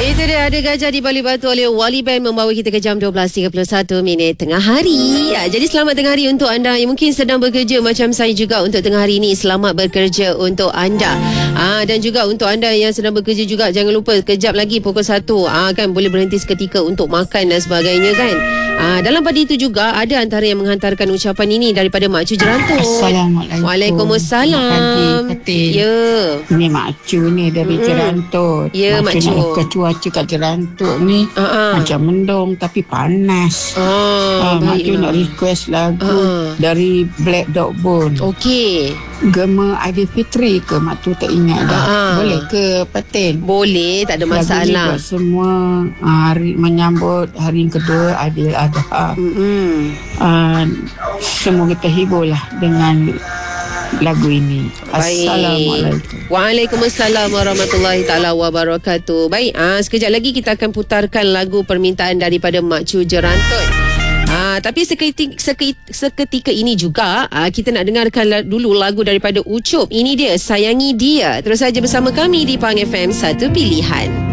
Itu dia, ada Gajah di Balik Batu oleh Wali Band membawa kita ke jam 12.31 tengah hari. Jadi selamat tengah hari untuk anda yang mungkin sedang bekerja macam saya juga untuk tengah hari ini. Selamat bekerja untuk anda. Dan juga untuk anda yang sedang bekerja juga, jangan lupa kejap lagi pukul 1 kan boleh berhenti seketika untuk makan dan sebagainya kan. Dalam pada itu juga ada antara yang menghantarkan ucapan ini daripada Mak Cu Jerantut. Assalamualaikum. Waalaikumsalam. Ya. Ini Mak Cu ni dari Jerantut. Ya, Mak Cu. Cuaca kat Jerantut ni macam mendung tapi panas. Mak Cu nak request lagu dari Black Dog Bone. Okey. Gema Aidilfitri ke Mak Tu tak ingat dah. Boleh ke Patin? Boleh, tak ada masalah. Lagu ni buat semua hari menyambut hari yang kedua Aidil Adha. Semua kita hiburlah dengan lagu ini. Assalamualaikum. Waalaikumsalam warahmatullahi taala wabarakatuh. Baik, sekejap lagi kita akan putarkan lagu permintaan daripada Mak Cu Jerantut. Tapi seketika ini juga kita nak dengarkan dulu lagu daripada Ucup. Ini dia, Sayangi Dia. Terus saja bersama kami di Pang FM, satu pilihan.